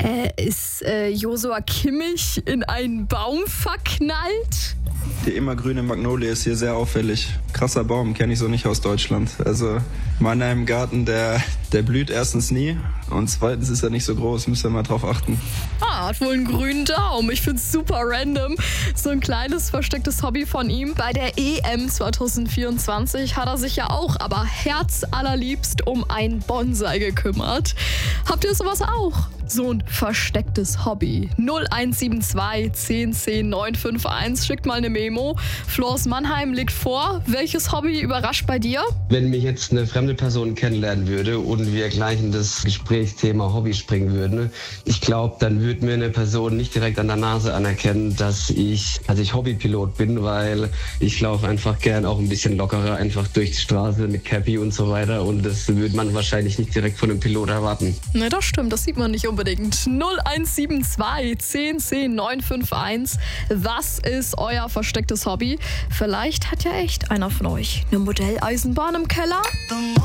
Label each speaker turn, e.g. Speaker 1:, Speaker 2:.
Speaker 1: Ist Joshua Kimmich in einen Baum verknallt?
Speaker 2: Die immergrüne Magnolie ist hier sehr auffällig. Krasser Baum, kenne ich so nicht aus Deutschland. Also meiner im Garten, der blüht erstens nie und zweitens ist er nicht so groß, müsst ihr mal drauf achten.
Speaker 1: Hat wohl einen grünen Daumen. Ich find's super random. So ein kleines verstecktes Hobby von ihm. Bei der EM 2024 hat er sich ja auch, aber herzallerliebst um einen Bonsai gekümmert. Habt ihr sowas auch? So ein verstecktes Hobby. 0172 10 10 951. Schickt mal eine Memo. Flo aus Mannheim legt vor. Welches Hobby überrascht bei dir?
Speaker 3: Wenn mich jetzt eine fremde Person kennenlernen würde und wir gleich in das Gesprächsthema Hobby springen würden, ich glaube, dann würde mir eine Person nicht direkt an der Nase anerkennen, dass ich Hobbypilot bin, weil ich laufe einfach gern auch ein bisschen lockerer einfach durch die Straße mit Cappy und so weiter und das würde man wahrscheinlich nicht direkt von einem Pilot erwarten.
Speaker 1: Ne, das stimmt, das sieht man nicht unbedingt. 0172 10 10 951. Was ist euer verstecktes Hobby? Vielleicht hat ja echt einer von euch eine Modelleisenbahn im Keller.